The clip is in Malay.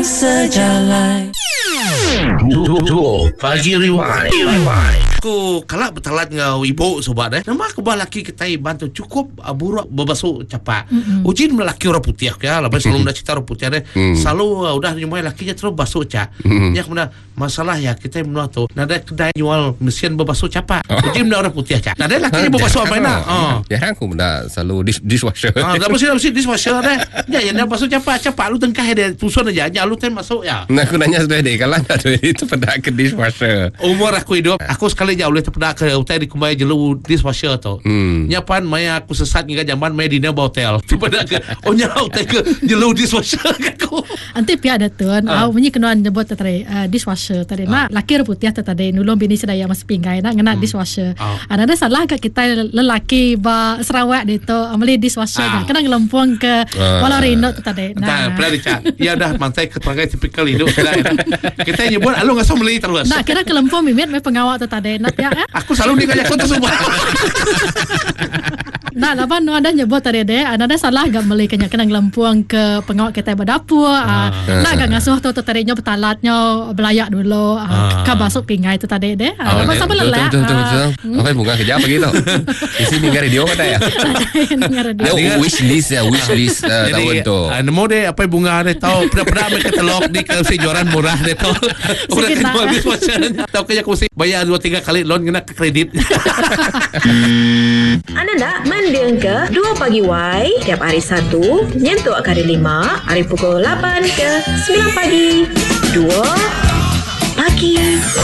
sejalan. Pagi Rewind. Aku kalak bertalat dengan ibu sobat nama aku laki kita bantu cukup buruk berbasuh capak. Ujin melaki orang putih ya, lepas selalu nak cerita orang putih selalu udah nyumai lakinya terus basuh cak. Ya kemudian masalah ya kita menua tu nada kedai jual mesin berbasuh capak. Ujin orang putih cak. Nada lakinya berbasuh apa nak? Ya aku benda selalu dishwasher. Tak mesti dishwasher deh. Ya yang basuh capak lu tengkah dia tusun aja lu tem masuk ya. Nah aku nanya sudah deh kalau ada itu pada ke dishwasher. Umur aku hidup aku sekali jauh boleh terpedak ke hotel di kumai jelu dishwasher tu. Nyapan maya aku sesat hingga zaman maya dina hotel. Terpedak ke nya hotel ke jelu dishwasher aku. Anti pihak ada tu bunyi kenuan nyebut tadi dishwasher tadi nak laki putih tadi nulung bini sedaya mas pinggai nak ngena dishwasher. Ada salah ke kita lelaki ba Sarawak itu amali dishwasher kena ngelempung ke walau rino tadi. Nah, pernah dicat. Ya dah mantai keterangan tipikal hidup kita nyebut alu ngasam beli terus. Nak kira kelempung mimit me pengawal tadi nak ya. Aku selalu ngajak kau tu semua. Nah, lapan ada nyebut tadi deh, ada salah gak beli kena ngelempuang ke pengawal kita berdapur. Nak gak ngasuh tu tadinya betalatnya belayak dulu. Ke basuk pingai tu tadi deh. Lapan sampai lelah. Betul. Apa bunga kerja begitu? Di sini dengar radio kata ya. Wish list tahun tu. Nemu deh apa bunga deh tahu pernah katalog di kejuaran murah deh tahu. Udah kedua dishwasher. Tahu kayak aku sih bayar 2-3 kali loan kena ke kredit. Anda nak mendeng ke 2 Pagi Y tiap hari Sabtu nyentuh hari 5 hari pukul 8 ke 9 pagi 2 Pagi